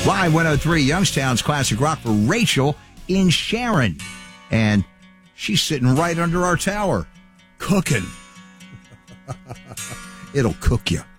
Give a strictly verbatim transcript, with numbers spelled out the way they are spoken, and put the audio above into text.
Y one oh three, Youngstown's Classic Rock for Rachel in Sharon. And she's sitting right under our tower, cooking. It'll cook you.